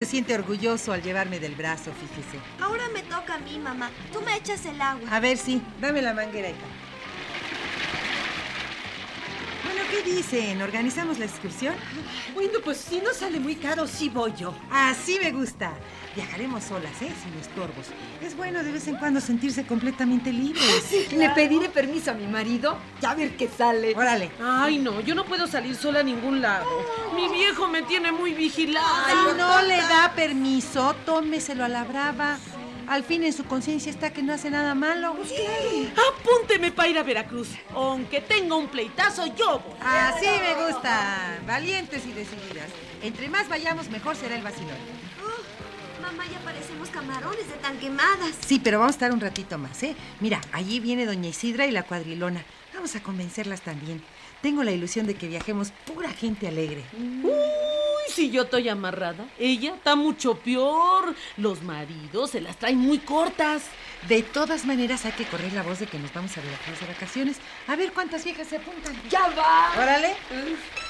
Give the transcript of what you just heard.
siente orgulloso al llevarme del brazo, fíjese. Ahora me toca a mí, mamá. Tú me echas el agua. A ver, sí, dame la manguera, hija. Bueno, ¿qué dicen? ¿Organizamos la excursión? Bueno, pues si no sale muy caro, sí voy yo. Así me gusta. Viajaremos solas, sin estorbos. Es bueno de vez en cuando sentirse completamente libres. Sí, claro. Le pediré permiso a mi marido, ya a ver qué sale. Órale. Ay, no, yo no puedo salir sola a ningún lado. Mi viejo me tiene muy vigilada. Si no le da permiso, tómeselo a la brava. Al fin en su conciencia está que no hace nada malo. Pues claro. Apúnteme para ir a Veracruz. Aunque tenga un pleitazo, yo voy. Así me gusta. Valientes y decididas. Entre más vayamos, mejor será el vacilón. Mamá, ya parecemos camarones de tan quemadas. Sí, pero vamos a estar un ratito más, ¿eh? Mira, allí viene doña Isidra y la cuadrilona. Vamos a convencerlas también. Tengo la ilusión de que viajemos pura gente alegre. Uy, si yo estoy amarrada, ella está mucho peor. Los maridos se las traen muy cortas. De todas maneras, hay que correr la voz de que nos vamos a Veracruz de vacaciones. A ver cuántas viejas se apuntan. ¡Ya va! Órale.